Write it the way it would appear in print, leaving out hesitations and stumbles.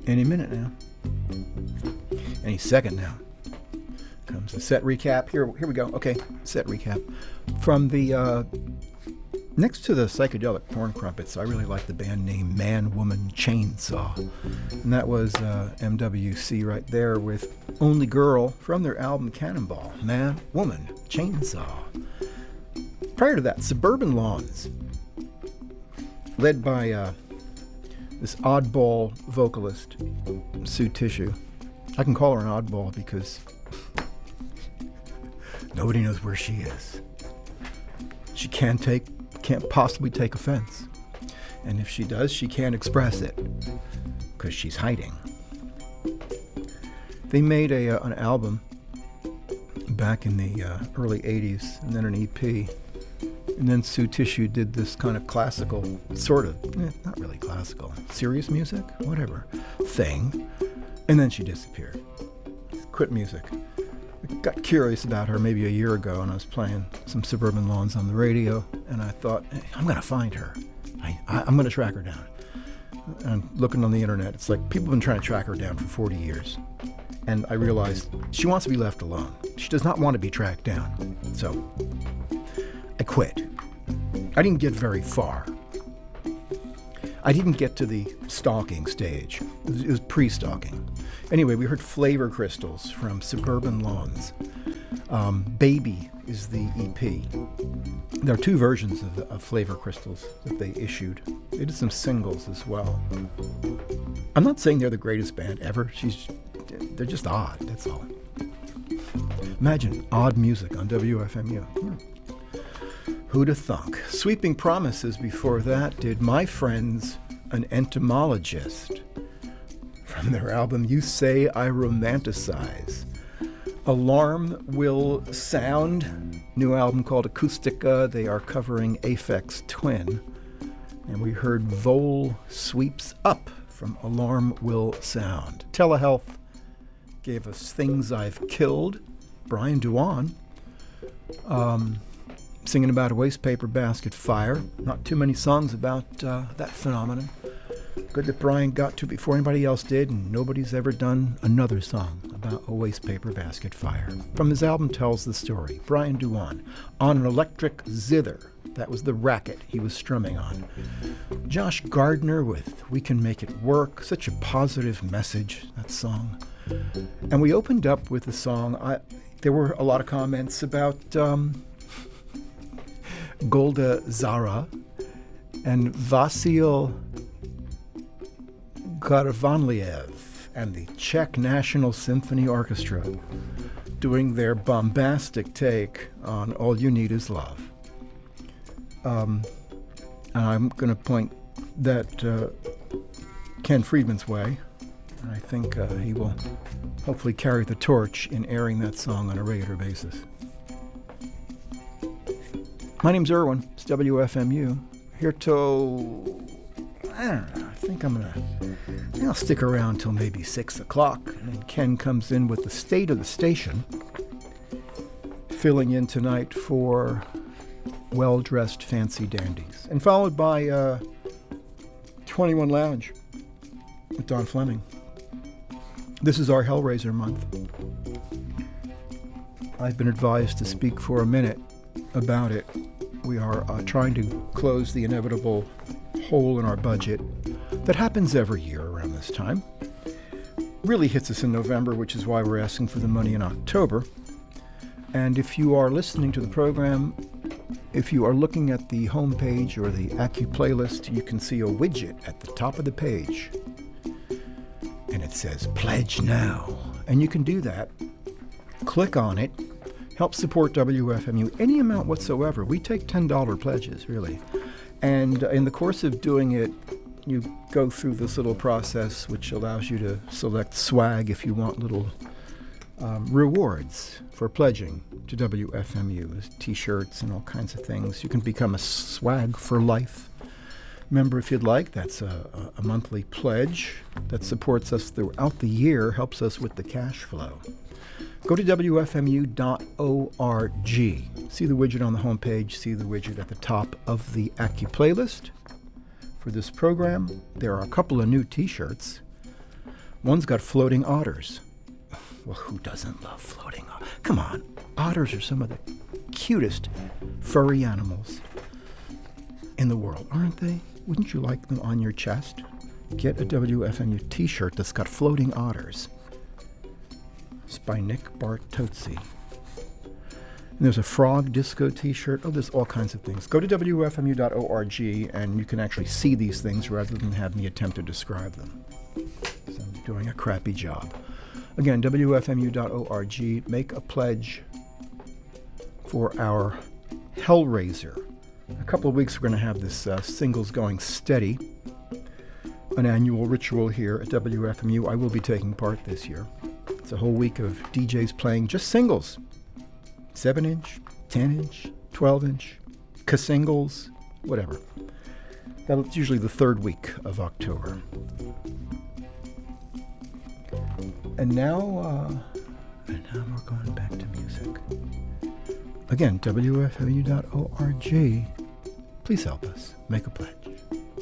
Any minute now. Any second now. Comes the set recap. Here we go. Okay, set recap. From the, next to the psychedelic porn crumpets, I really like the band name Man, Woman, Chainsaw. And that was MWC right there with Only Girl from their album Cannonball. Man, Woman, Chainsaw. Prior to that, Suburban Lawns, led by this oddball vocalist, Sue Tissue. I can call her an oddball because nobody knows where she is. She can't possibly take offense. And if she does, she can't express it because she's hiding. They made an album back in the early 80s and then an EP. And then Sue Tissue did this kind of classical, sort of, not really classical, serious music, whatever, thing. And then she disappeared. Quit music. I got curious about her maybe a year ago, and I was playing some Suburban Lawns on the radio, and I thought, hey, I'm going to find her. I'm going to track her down. And looking on the internet, it's like people have been trying to track her down for 40 years. And I realized she wants to be left alone. She does not want to be tracked down. So I quit. I didn't get very far. I didn't get to the stalking stage. It was pre-stalking. Anyway, we heard Flavor Crystals from Suburban Lawns. Baby is the EP. There are two versions of Flavor Crystals that they issued. They did some singles as well. I'm not saying they're the greatest band ever. They're just odd, that's all. Imagine odd music on WFMU. Who'd have thunk? Sweeping Promises before that did My Friend's An Entomologist from their album You Say I Romanticize. Alarm Will Sound, new album called Acoustica. They are covering Aphex Twin. And we heard Vole Sweeps Up from Alarm Will Sound. Telehealth gave us Things I've Killed. Brian Duan. Singing about a wastepaper basket fire. Not too many songs about that phenomenon. Good that Brian got to before anybody else did, and nobody's ever done another song about a wastepaper basket fire. From his album Tells the Story, Brian Duan, on an electric zither. That was the racket he was strumming on. Josh Gardner with We Can Make It Work. Such a positive message, that song. And we opened up with a song. There were a lot of comments about Golda Zara and Vasil Karavanliev and the Czech National Symphony Orchestra doing their bombastic take on All You Need Is Love. And I'm going to point that Ken Friedman's way. And I think he will hopefully carry the torch in airing that song on a regular basis. My name's Irwin. It's WFMU. Here till, I don't know, I think I'll stick around till maybe 6 o'clock. And then Ken comes in with the state of the station, filling in tonight for well-dressed fancy dandies. And followed by 21 Lounge with Don Fleming. This is our Hellraiser month. I've been advised to speak for a minute about it. We are trying to close the inevitable hole in our budget that happens every year around this time. Really hits us in November, which is why we're asking for the money in October. And if you are listening to the program, if you are looking at the homepage or the AccuPlaylist, you can see a widget at the top of the page. And it says, Pledge Now. And you can do that. Click on it. Help support WFMU, any amount whatsoever. We take $10 pledges, really. And in the course of doing it, you go through this little process which allows you to select swag if you want little rewards for pledging to WFMU, T-shirts and all kinds of things. You can become a Swag for Life member if you'd like. That's a monthly pledge that supports us throughout the year, helps us with the cash flow. Go to WFMU.org. See the widget on the homepage. See the widget at the top of the AccuPlaylist for this program. There are a couple of new T-shirts. One's got floating otters. Well, who doesn't love floating otters? Come on, otters are some of the cutest furry animals in the world, aren't they? Wouldn't you like them on your chest? Get a WFMU t-shirt that's got floating otters. It's by Nick Bartozzi. And there's a frog disco t-shirt. Oh, there's all kinds of things. Go to WFMU.org and you can actually see these things rather than have me attempt to describe them. So I'm doing a crappy job. Again, WFMU.org. Make a pledge for our Hellraiser. A couple of weeks we're going to have this Singles Going Steady, an annual ritual here at WFMU. I will be taking part this year. It's a whole week of DJs playing just singles. 7-inch, 10-inch, 12-inch, K-singles, whatever. That's usually the third week of October. And now we're going back to music. Again, WFMU.org. Please help us. Make a pledge.